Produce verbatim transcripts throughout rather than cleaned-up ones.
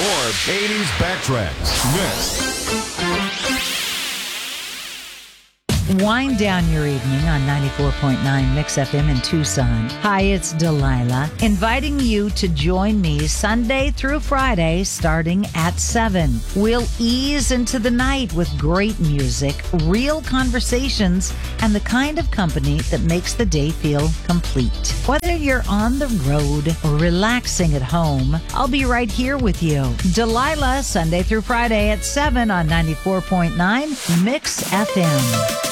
More eighties Backtracks next. Wind down your evening on ninety-four point nine Mix F M in Tucson. Hi, it's Delilah, inviting you to join me Sunday through Friday starting at seven. We'll ease into the night with great music, real conversations, and the kind of company that makes the day feel complete. Whether you're on the road or relaxing at home, I'll be right here with you. Delilah, Sunday through Friday at seven on ninety-four point nine Mix F M.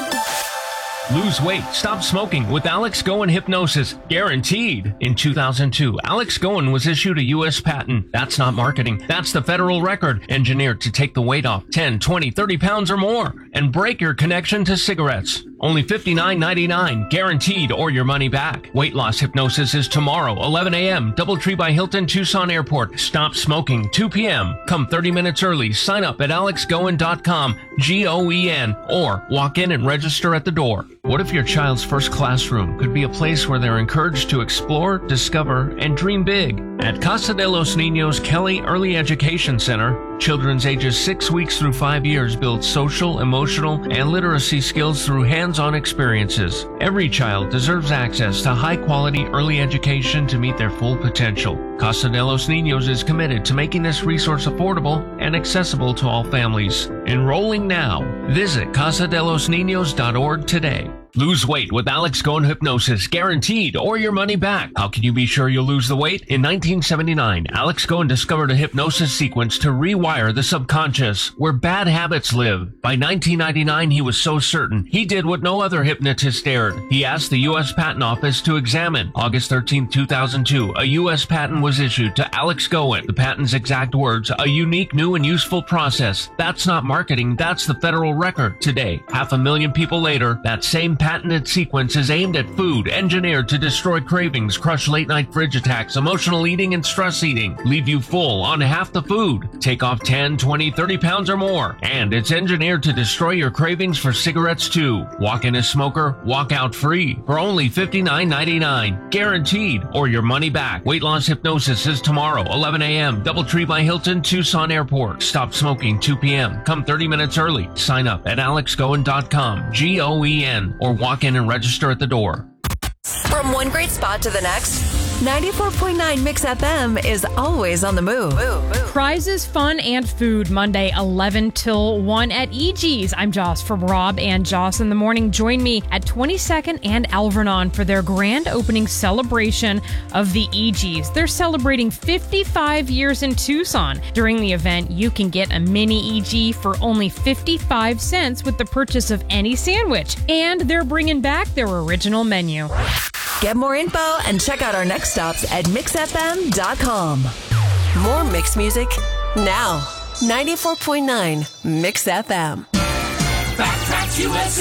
Lose weight, stop smoking with Alex Goen Hypnosis, guaranteed. In two thousand two, Alex Goen was issued a U S patent. That's not marketing. That's the federal record, engineered to take the weight off ten, twenty, thirty pounds or more and break your connection to cigarettes. Only fifty-nine ninety-nine, guaranteed, or your money back. Weight loss hypnosis is tomorrow, eleven a.m., Doubletree by Hilton, Tucson Airport. Stop smoking, two p.m. Come thirty minutes early. Sign up at alex goen dot com, G O E N, or walk in and register at the door. What if your child's first classroom could be a place where they're encouraged to explore, discover, and dream big? At Casa de los Niños Kelly Early Education Center, children's ages six weeks through five years build social, emotional, and literacy skills through hands-on experiences. Every child deserves access to high-quality early education to meet their full potential. Casa de los Niños is committed to making this resource affordable and accessible to all families. Enrolling now. Visit casa de los niños dot org today. Lose weight with Alex Goen Hypnosis, guaranteed, or your money back. How can you be sure you'll lose the weight? In nineteen seventy-nine, Alex Goen discovered a hypnosis sequence to rewire the subconscious, where bad habits live. By nineteen ninety-nine, he was so certain, he did what no other hypnotist dared. He asked the U S Patent Office to examine. August thirteenth, two thousand two, a U S patent was issued to Alex Goen. The patent's exact words, a unique, new, and useful process. That's not marketing, that's the federal record. Today, half a million people later, that same patented sequence is aimed at food, engineered to destroy cravings, crush late-night fridge attacks, emotional eating, and stress eating, leave you full on half the food, take off ten, twenty, thirty pounds or more, and it's engineered to destroy your cravings for cigarettes too. Walk in a smoker, walk out free for only fifty-nine ninety-nine, guaranteed, or your money back. Weight loss hypnosis is tomorrow, eleven a.m., Doubletree by Hilton, Tucson Airport. Stop smoking, two p.m. Come thirty minutes early. Sign up at alex goen dot com, G O E N, or walk in and register at the door. From one great spot to the next, ninety-four point nine Mix F M is always on the move. move, move. Prizes, fun, and food Monday, eleven till one at E G's. I'm Joss from Rob and Joss in the Morning. Join me at twenty-second and Alvernon for their grand opening celebration of the E G's. They're celebrating fifty-five years in Tucson. During the event, you can get a mini E G for only fifty-five cents with the purchase of any sandwich. And they're bringing back their original menu. Get more info and check out our next stops at mix f m dot com. More mixed music now. ninety-four point nine Mix F M. Backtracks U S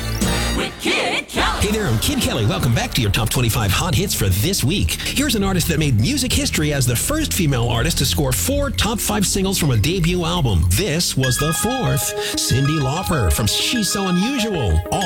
A with Kid Kelly. Hey there, I'm Kid Kelly. Welcome back to your top twenty-five hot hits for this week. Here's an artist that made music history as the first female artist to score four top five singles from a debut album. This was the fourth. Cyndi Lauper from She's So Unusual.